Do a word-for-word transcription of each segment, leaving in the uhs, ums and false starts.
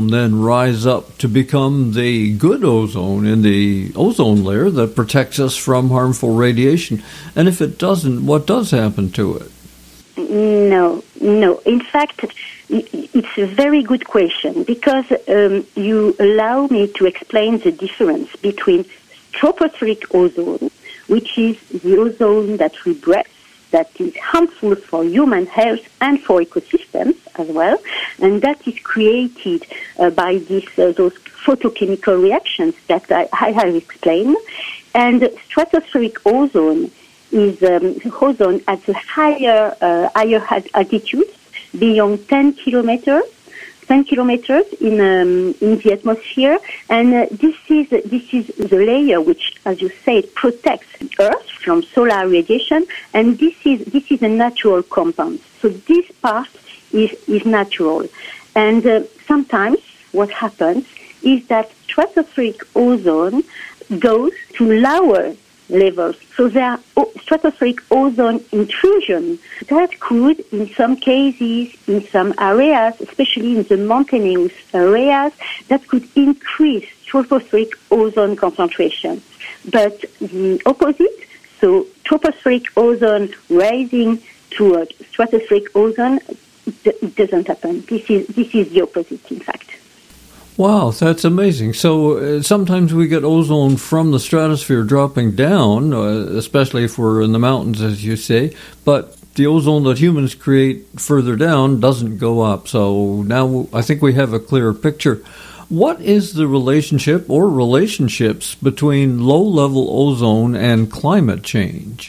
ozone then rise up to become the good ozone in the ozone layer that protects us from harmful radiation? And if it doesn't, what does happen to it? No, no. In fact, it's a very good question because um, you allow me to explain the difference between tropospheric ozone, which is the ozone that we breathe, that is harmful for human health and for ecosystems as well, and that is created uh, by this, uh, those photochemical reactions that I, I have explained. And stratospheric ozone is um, ozone at the higher uh, higher altitudes, beyond ten kilometers, ten kilometers in um, in the atmosphere, and uh, this is this is the layer which, as you said, protects Earth from solar radiation, and this is this is a natural compound. So this part is is natural, and uh, sometimes what happens is that stratospheric ozone goes to lower levels. So there are stratospheric ozone intrusion that could, in some cases, in some areas, especially in the mountainous areas, that could increase tropospheric ozone concentration. But the opposite, so tropospheric ozone rising to a stratospheric ozone, it doesn't happen. This is this is the opposite, in fact. Wow, that's amazing. So uh, sometimes we get ozone from the stratosphere dropping down, uh, especially if we're in the mountains, as you say, but the ozone that humans create further down doesn't go up. So now I think we have a clearer picture. What is the relationship or relationships between low-level ozone and climate change?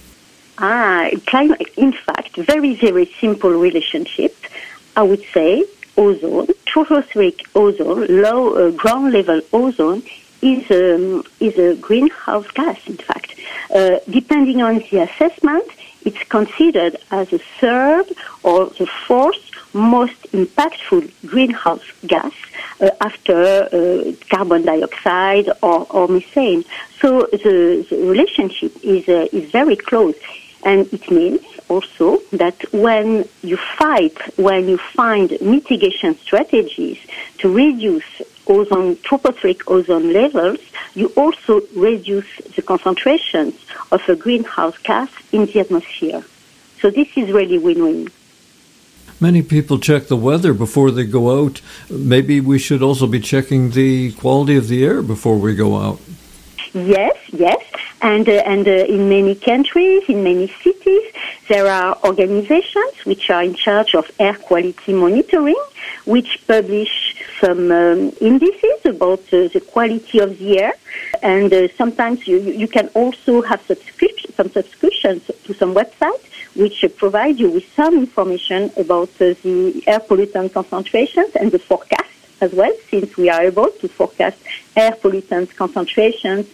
Ah, climate, in fact, very, very simple relationship, I would say. Ozone, tropospheric ozone, low uh, ground level ozone, is um, is a greenhouse gas. In fact, uh, depending on the assessment, it's considered as the third or the fourth most impactful greenhouse gas uh, after uh, carbon dioxide or, or methane. So the, the relationship is uh, is very close. And it means also that when you fight, when you find mitigation strategies to reduce ozone, tropospheric ozone levels, you also reduce the concentrations of a greenhouse gas in the atmosphere. So this is really win-win. Many people check the weather before they go out. Maybe we should also be checking the quality of the air before we go out. Yes, yes. And, uh, and uh, in many countries, in many cities, there are organizations which are in charge of air quality monitoring, which publish some um, indices about uh, the quality of the air. And uh, sometimes you, you can also have subscription, some subscriptions to some websites which uh, provide you with some information about uh, the air pollutant concentrations and the forecast as well, since we are able to forecast air pollutant concentrations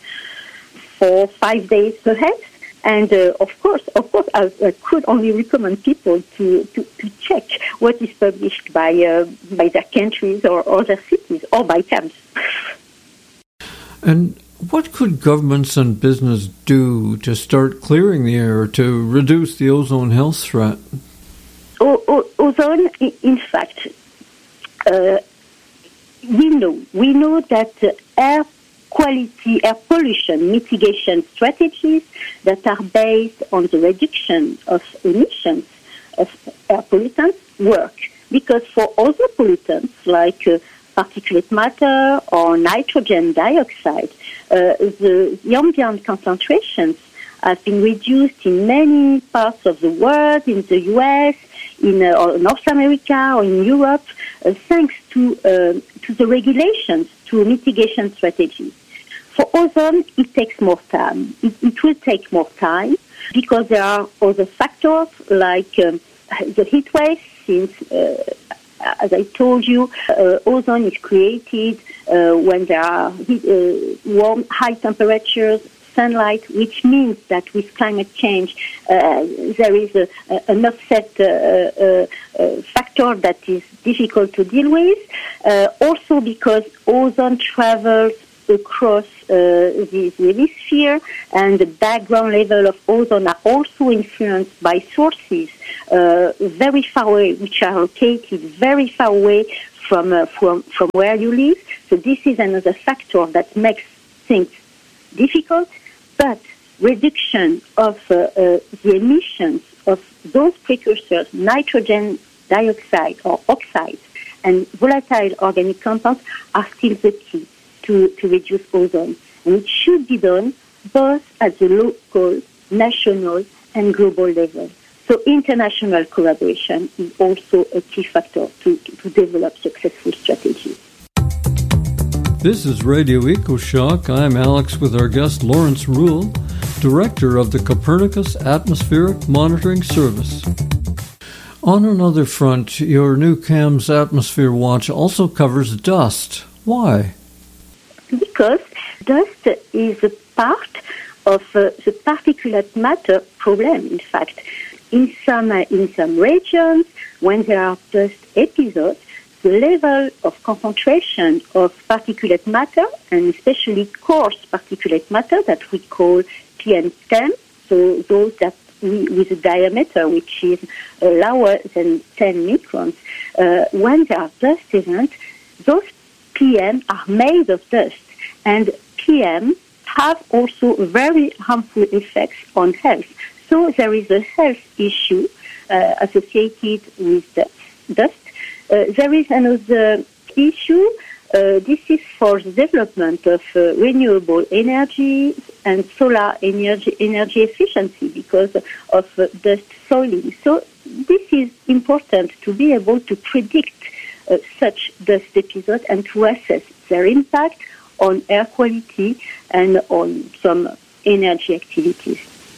for five days ahead. And uh, of course, of course, I, I could only recommend people to, to, to check what is published by uh, by their countries or other cities or by camps. And what could governments and business do to start clearing the air to reduce the ozone health threat? O- o- ozone, in fact, uh, we know we know that uh, air quality, air pollution mitigation strategies that are based on the reduction of emissions of air pollutants work. Because for other pollutants like uh, particulate matter or nitrogen dioxide, uh, the, the ambient concentrations have been reduced in many parts of the world, in the U S, in uh, North America or in Europe, uh, thanks to uh, to the regulations, to mitigation strategies. For ozone, it takes more time. It, it will take more time because there are other factors like um, the heat wave, since, uh, as I told you, uh, ozone is created uh, when there are heat, uh, warm, high temperatures, sunlight, which means that with climate change, uh, there is a, a, an offset uh, uh, uh, factor that is difficult to deal with. Uh, also because ozone travels across uh, the, the hemisphere, and the background level of ozone are also influenced by sources uh, very far away, which are located very far away from, uh, from, from where you live. So this is another factor that makes things difficult, but reduction of uh, uh, the emissions of those precursors, nitrogen dioxide or oxides, and volatile organic compounds are still the key to, to reduce ozone. And it should be done both at the local, national, and global level. So international collaboration is also a key factor to, to develop successful strategies. This is Radio EcoShock. I'm Alex with our guest Lawrence Ruhl, Director of the Copernicus Atmospheric Monitoring Service. On another front, your new CAMS Atmosphere Watch also covers dust. Why? Because dust is a part of uh, the particulate matter problem, in fact. In some, uh, in some regions, when there are dust episodes, the level of concentration of particulate matter, and especially coarse particulate matter that we call P M ten, so those that we, with a diameter which is uh, lower than ten microns, uh, when there are dust events, those P M are made of dust, and P M have also very harmful effects on health. So there is a health issue uh, associated with dust. Uh, there is another issue. Uh, this is for the development of uh, renewable energy and solar energy, energy efficiency because of uh, dust soiling. So this is important to be able to predict uh, such dust episodes and to assess their impact on air quality and on some energy activities.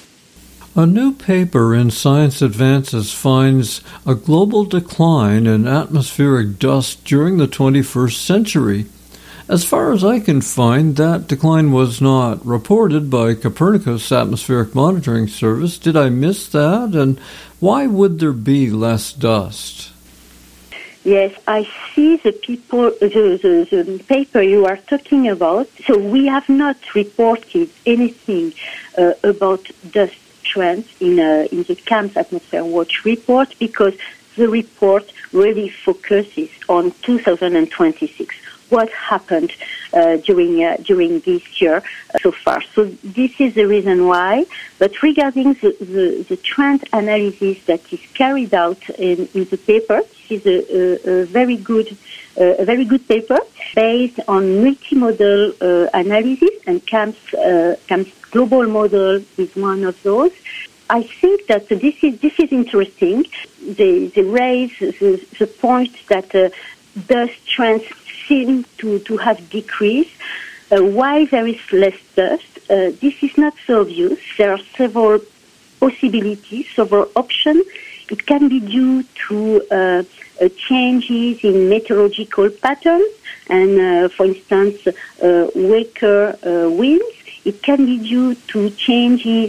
A new paper in Science Advances finds a global decline in atmospheric dust during the twenty-first century. As far as I can find, that decline was not reported by Copernicus Atmospheric Monitoring Service. Did I miss that? And why would there be less dust? Yes, I see the people, the, the, the paper you are talking about. So we have not reported anything uh, about dust trends in, uh, in the CAMS Atmosphere Watch report because the report really focuses on two thousand twenty-six. What happened uh, during uh, during this year uh, so far. So this is the reason why. But regarding the, the, the trend analysis that is carried out in, in the paper, this is a, a, a very good uh, a very good paper based on multimodal uh, analysis, and CAMS uh, CAMS global model is one of those. I think that this is this is interesting. They, they raise the, the point that uh, dust trends seem to, to have decreased. Uh, why there is less dust? Uh, this is not so obvious. There are several possibilities, several options. It can be due to uh, uh, changes in meteorological patterns and, uh, for instance, uh, weaker uh, winds. It can be due to changes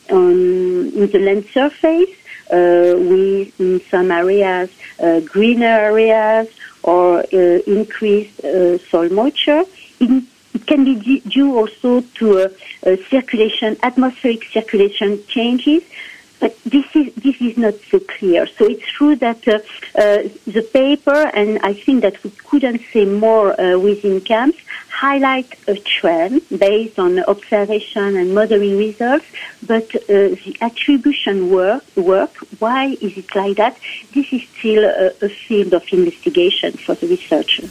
on, in the land surface, uh, with in some areas uh, greener areas or uh, increased uh, soil moisture. It, it can be due also to uh, uh, circulation, atmospheric circulation changes. But this is this is not so clear. So it's true that uh, uh, the paper, and I think that we couldn't say more uh, within CAMS, highlight a trend based on observation and modeling results. But uh, the attribution work, work, why is it like that? This is still a, a field of investigation for the researchers.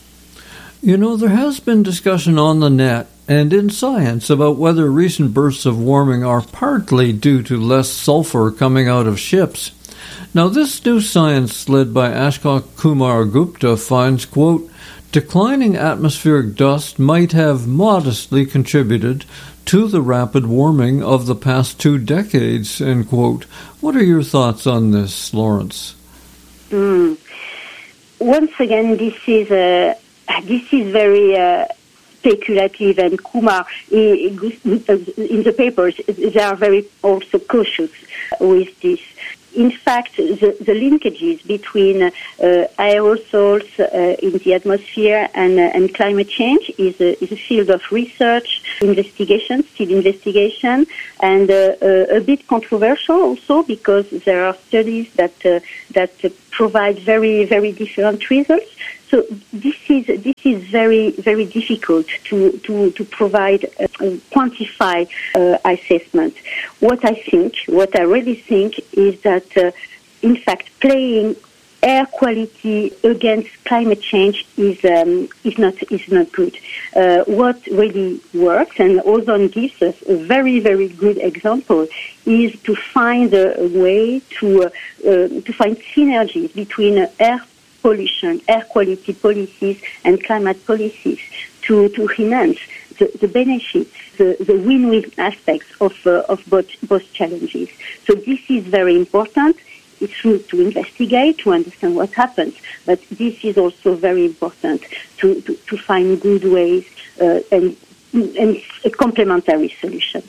You know, there has been discussion on the net and in science about whether recent bursts of warming are partly due to less sulfur coming out of ships. Now, this new science led by Ashok Kumar Gupta finds, quote, declining atmospheric dust might have modestly contributed to the rapid warming of the past two decades, end quote. What are your thoughts on this, Lawrence? Mm. Once again, this is a This is very uh, speculative, and Kumar, in the papers, they are very also cautious with this. In fact, the, the linkages between uh, aerosols uh, in the atmosphere and, uh, and climate change is a, is a field of research, investigation, still investigation, and uh, uh, a bit controversial also because there are studies that uh, that provide very, very different results. So this is this is very very difficult to to to provide a, a quantify uh, assessment. What I think, what I really think, is that uh, in fact playing air quality against climate change is um, is not is not good. Uh, what really works, and ozone gives us a very very good example, is to find a, a way to uh, uh, to find synergies between uh, air pollution, air quality policies, and climate policies to to enhance the, the benefits, the, the win-win aspects of uh, of both both challenges. So this is very important. It's true to investigate, to understand what happens, but this is also very important to, to, to find good ways uh, and, and complementary solutions.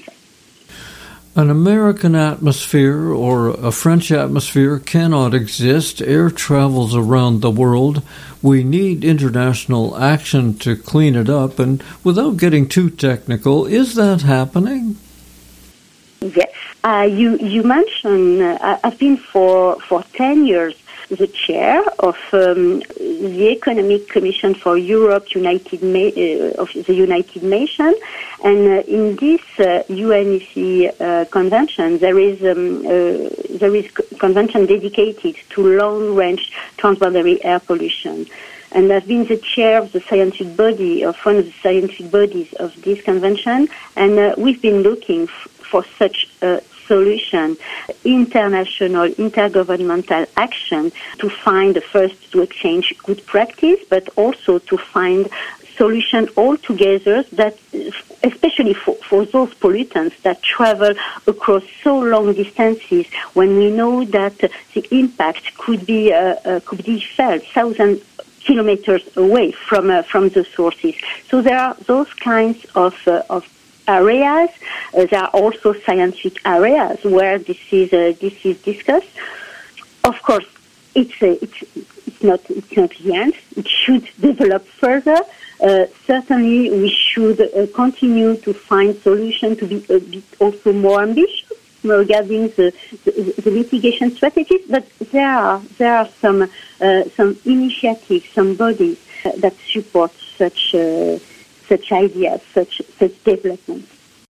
An American atmosphere or a French atmosphere cannot exist. Air travels around the world. We need international action to clean it up. And without getting too technical, is that happening? Yes. Uh, you, you mentioned, uh, I've been for, for ten years the chair of um, the Economic Commission for Europe, United Ma- uh, of the United Nations, and uh, in this uh, U N E C uh, convention, there is um, uh, there is a convention dedicated to long-range transboundary air pollution. And I've been the chair of the scientific body, of one of the scientific bodies of this convention, and uh, we've been looking f- for such a solution, international, intergovernmental action to find, first, to exchange good practice, but also to find solution altogether that, especially for, for those pollutants that travel across so long distances, when we know that the impact could be uh, uh, could be felt thousands kilometers away from uh, from the sources. So there are those kinds of uh, of areas. Uh, there are also scientific areas where this is uh, this is discussed. Of course, it's uh, it's it's not it's not the end. It should develop further. Uh, certainly, we should uh, continue to find solutions to be a bit also more ambitious regarding the, the, the mitigation strategies. But there are there are some uh, some initiatives, some bodies uh, that support such. Uh, such ideas, such such developments.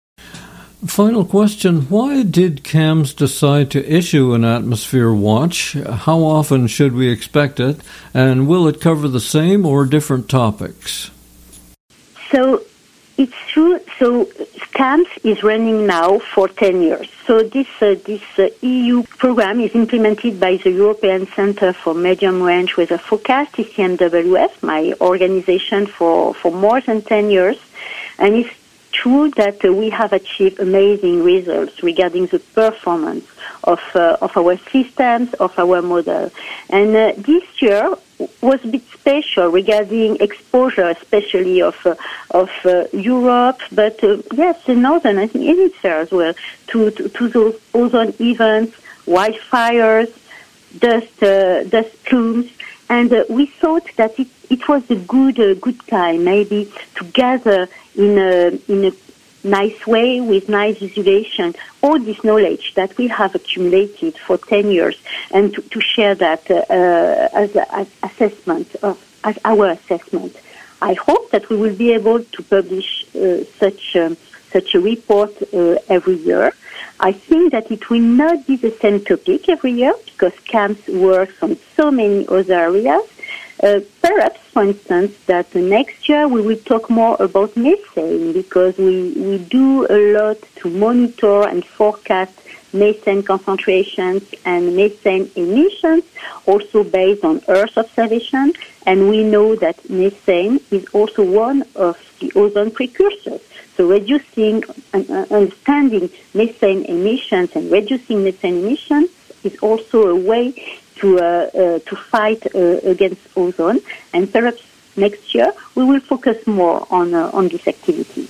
Final question. Why did C A M S decide to issue an atmosphere watch? How often should we expect it? And will it cover the same or different topics? So it's true. So C A M S is running now for ten years. So this uh, this uh, E U program is implemented by the European Centre for Medium Range Weather Forecast, E C M W F, my organization, for, for more than ten years. And it's true that uh, we have achieved amazing results regarding the performance of uh, of our systems, of our model. And uh, this year was a bit special regarding exposure, especially of uh, of uh, Europe, but uh, yes, the northern hemisphere as well, to, to, to those ozone events, wildfires, dust uh, dust plumes, and uh, we thought that it, it was a good uh, good time maybe to gather in a in a nice way with nice visualization all this knowledge that we have accumulated for ten years, and to, to share that uh, uh, as an assessment of as our assessment. I hope that we will be able to publish uh, such um, such a report uh, every year. I think that it will not be the same topic every year because C A M S works on so many other areas. Uh, perhaps, for instance, that uh, next year we will talk more about methane because we, we do a lot to monitor and forecast methane concentrations and methane emissions, also based on Earth observation. And we know that methane is also one of the ozone precursors. So reducing and uh, understanding methane emissions and reducing methane emissions is also a way to uh, uh, to fight uh, against ozone. And perhaps next year we will focus more on uh, on this activity.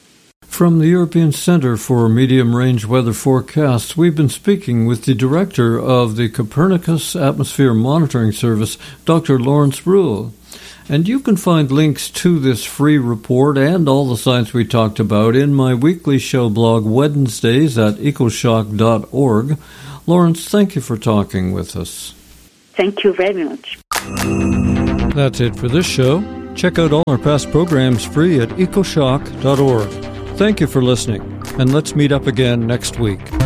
From the European Centre for Medium-Range Weather Forecasts, we've been speaking with the director of the Copernicus Atmosphere Monitoring Service, Doctor Laurence Bruhl. And you can find links to this free report and all the science we talked about in my weekly show blog Wednesdays at ecoshock dot org. Laurence, thank you for talking with us. Thank you very much. That's it for this show. Check out all our past programs free at ecoshock dot org. Thank you for listening, and let's meet up again next week.